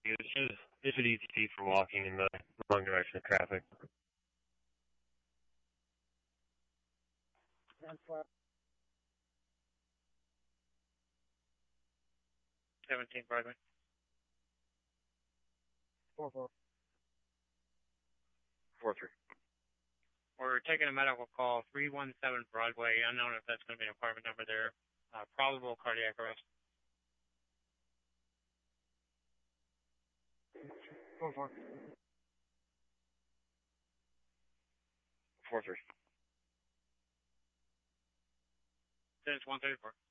you. It should ET for walking in the wrong direction of traffic. 17 Broadway. 4-4. 4-3. We're taking a medical call, 317 Broadway. Unknown if that's going to be an apartment number there. Probable cardiac arrest. 4-4. 4-3. Since 134.